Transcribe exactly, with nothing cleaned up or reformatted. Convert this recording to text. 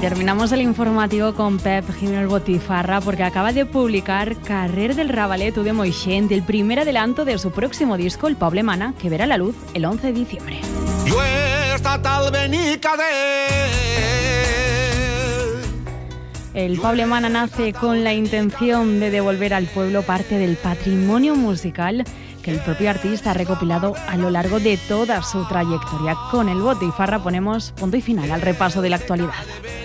Terminamos el informativo con Pep Jiménez Botifarra porque acaba de publicar Carrer del Ravalet de Moixent, el primer adelanto de su próximo disco, El Poble Mana, que verá la luz el once de diciembre. Yo esta tal benica de... El Poble Mana nace con la intención de devolver al pueblo parte del patrimonio musical que el propio artista ha recopilado a lo largo de toda su trayectoria. Con el Botifarra ponemos punto y final al repaso de la actualidad.